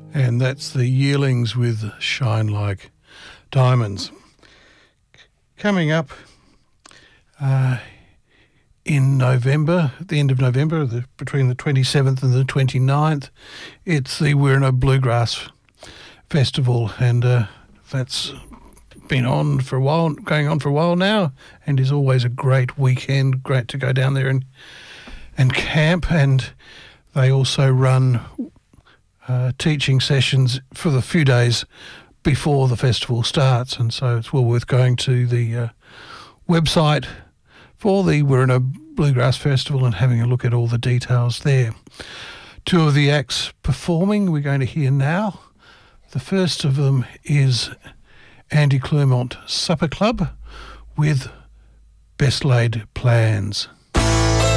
And that's the Yearlings with Shine Like Diamonds. Coming up in November, at the end of November, between the 27th and the 29th, it's the Wirrana Bluegrass Festival, and that's been on for a while, going on for a while now, and is always a great weekend, great to go down there and camp. And they also run teaching sessions for the few days before the festival starts, and so it's well worth going to the website for the Wirrana Bluegrass Festival and having a look at all the details there. Two of the acts performing we're going to hear now. The first of them is Andy Clermont Supper Club with Best Laid Plans.